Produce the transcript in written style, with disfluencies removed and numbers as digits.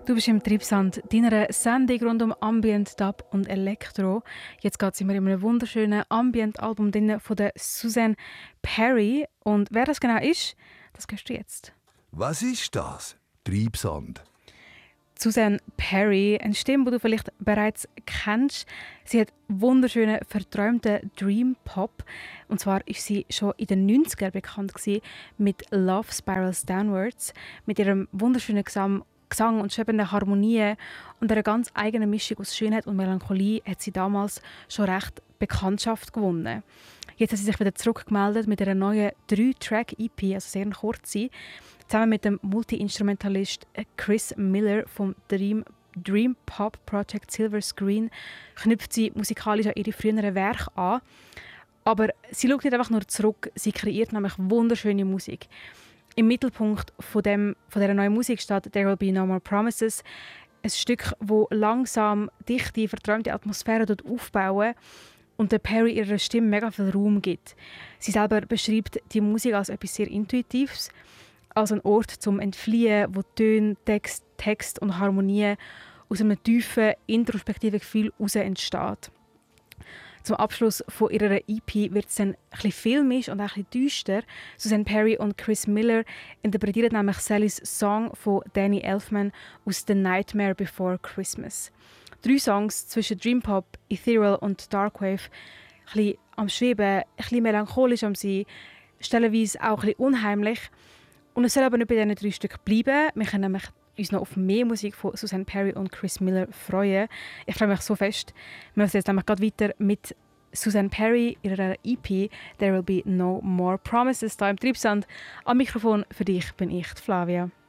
Du bist im Treibsand, deiner Sendung rund um Ambient, Dub und Elektro. Jetzt geht es immer in einem wunderschönen Ambient-Album von der Suzanne Perry. Und wer das genau ist, das hörst du jetzt. Was ist das? Treibsand. Suzanne Perry, eine Stimme, die du vielleicht bereits kennst. Sie hat wunderschönen, verträumten Dream Pop. Und zwar ist sie schon in den 90ern bekannt gewesen mit Love Spirals Downwards, mit ihrem wunderschönen Gesang und schwebenden Harmonien und einer ganz eigenen Mischung aus Schönheit und Melancholie hat sie damals schon recht Bekanntschaft gewonnen. Jetzt hat sie sich wieder zurückgemeldet mit einer neuen 3-Track-EP, also sehr kurze, zusammen mit dem Multi-Instrumentalist Chris Miller vom Dream Pop Project Silver Screen knüpft sie musikalisch an ihre früheren Werke an. Aber sie schaut nicht einfach nur zurück, sie kreiert nämlich wunderschöne Musik. Im Mittelpunkt von dieser neuen Musik steht «There Will Be No More Promises», ein Stück, das langsam dichte, verträumte Atmosphäre aufbauen und der Perry ihrer Stimme mega viel Raum gibt. Sie selber beschreibt die Musik als etwas sehr Intuitives, als einen Ort zum Entfliehen, wo Töne, Text und Harmonie aus einem tiefen, introspektiven Gefühl heraus entsteht. Zum Abschluss von ihrer EP wird es dann ein bisschen filmisch und auch ein bisschen düster. Suzanne Perry und Chris Miller interpretieren nämlich Sallys Song von Danny Elfman aus «The Nightmare Before Christmas». 3 Songs zwischen Dreampop, Ethereal und Darkwave, ein bisschen am Schweben, ein bisschen melancholisch am Sein, stellenweise auch ein bisschen unheimlich. Und es soll aber nicht bei diesen 3 Stücken bleiben. Wir können nämlich uns noch auf mehr Musik von Suzanne Perry und Chris Miller freuen. Ich freue mich so fest. Wir machen jetzt nämlich gerade weiter mit Suzanne Perry, ihrer EP «There Will Be No More Promises» hier im Treibsand. Am Mikrofon für dich bin ich, Flavia.